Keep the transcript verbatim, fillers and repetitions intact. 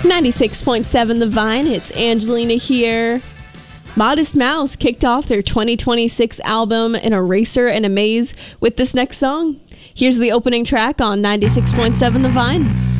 ninety-six point seven The Vine, it's Angelina here. Modest Mouse kicked off their twenty twenty-six album An Eraser and a Maze with this next song. Here's the opening track on ninety-six point seven The Vine.